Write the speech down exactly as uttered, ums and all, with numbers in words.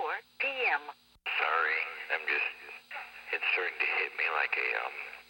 four p m Sorry, I'm just, it's starting to hit me like a, um,